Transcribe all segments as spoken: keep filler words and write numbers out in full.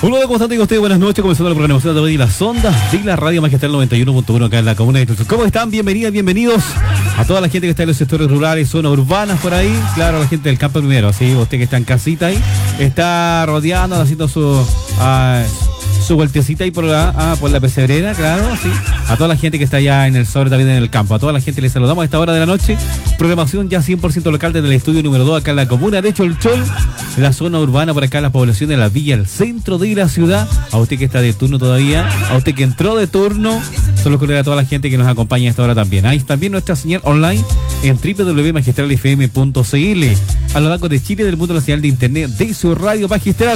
Uno de constante con ustedes, buenas noches, comenzando la programación a través de las ondas de la radio Magistral noventa y uno punto uno acá en la comuna de Chilchol. ¿Cómo están? Bienvenidas, bienvenidos a toda la gente que está en los sectores rurales, zonas urbanas por ahí, claro, la gente del campo primero, así, usted que está en casita ahí, está rodeando, haciendo su uh, su vueltecita ahí por la, ah, por la pesebrera, claro, sí, a toda la gente que está allá en el sobre también en el campo, a toda la gente les saludamos a esta hora de la noche, programación ya cien por ciento local desde el estudio número dos acá en la comuna de Chilchol, la zona urbana por acá, la población de la villa, el centro de la ciudad, a usted que está de turno todavía, a usted que entró de turno, solo con a toda la gente que nos acompaña a esta hora también. Ahí también nuestra señal online en doble u doble u doble u punto magistral f m punto c l, a lo largo de Chile y del mundo, la señal de internet de su radio magistral.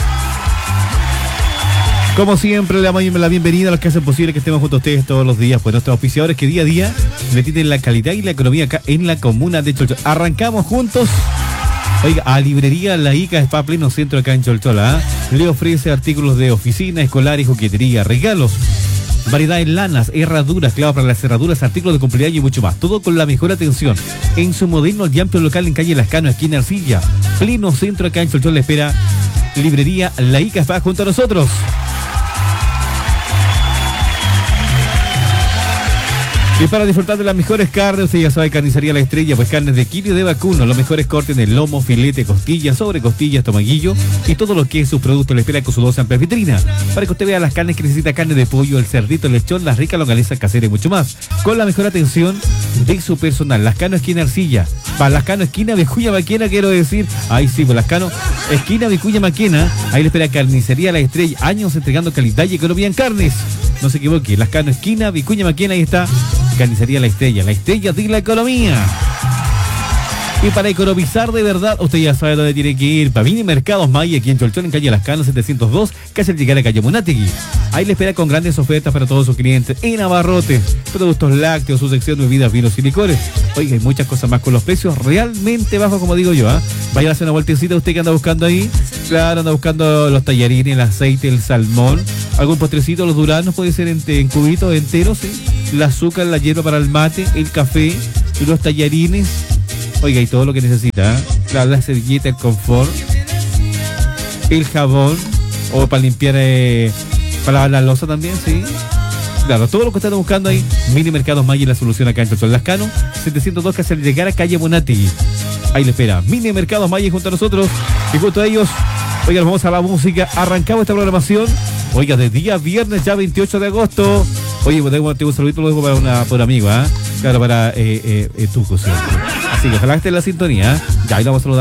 Como siempre, le damos la bienvenida a los que hacen posible que estemos junto a ustedes todos los días, pues nuestros auspiciadores que día a día le tienen la calidad y la economía acá en la comuna de Chilchol. Arrancamos juntos. Oiga, a Librería La Ica Spa pleno centro acá en Chilchol, ¿eh? Le ofrece artículos de oficina, escolar y juguetería, regalos, variedad en lanas, herraduras, clavos para las cerraduras, artículos de cumpleaños y mucho más. Todo con la mejor atención. En su moderno y amplio local en calle Lascano, esquina Arcilla, pleno centro acá en Chilchol, le espera Librería La Ica Spa junto a nosotros. Y para disfrutar de las mejores carnes, usted ya sabe, Carnicería La Estrella, pues carnes de kilo y de vacuno, los mejores cortes de lomo, filete, costilla, sobre costillas, tomaguillo y todo lo que es sus productos le espera con su doce amplia vitrina. Para que usted vea las carnes que necesita: carne de pollo, el cerdito, el lechón, las ricas longanizas caseras y mucho más. Con la mejor atención de su personal. Lascano esquina Arcilla, para Lascano esquina Vicuña Maquena, quiero decir, ahí sí, pues Lascano esquina Vicuña Maquena, ahí le espera Carnicería La Estrella, años entregando calidad y economía en carnes. No se equivoque, Lascano esquina Vicuña Maquena, ahí está Carnicería La Estrella, la estrella de la economía. Y para economizar de verdad, usted ya sabe dónde tiene que ir. Para Mini Mercados Maya, aquí en Chilchol, en calle Lascano setecientos dos, casi al llegar a calle Munategui. Ahí le espera con grandes ofertas para todos sus clientes en abarrotes, productos lácteos, su sección de bebidas, vinos y licores. Oiga, hay muchas cosas más con los precios realmente bajos, como digo yo, ¿eh? Vaya a hacer una vueltecita usted que anda buscando ahí. Claro, anda buscando los tallarines, el aceite, el salmón, algún postrecito, los duranos, puede ser en, en cubitos enteros, ¿sí? El azúcar, la hierba para el mate, el café, y los tallarines. Oiga, y todo lo que necesita, ¿eh? La, la servilleta, el confort, el jabón, o para limpiar, eh, para la loza también, sí. Claro, todo lo que están buscando ahí. Mini Mercados Maya, la solución acá en Chilchol. Lascano setecientos dos, casi al llegar a calle Munategui. Ahí le espera Mini Mercados Maya junto a nosotros y junto a ellos. Oiga, vamos a la música. Arrancamos esta programación. Oiga, de día viernes, ya veintiocho de agosto. Oye, tengo, tengo un saludito luego para una por un amigo, ¿ah? ¿eh? Claro, para eh, eh, eh, Tuco, ¿sí? Así que ojalá que esté en la sintonía, ¿eh? Ya, ahí la vamos a saludar.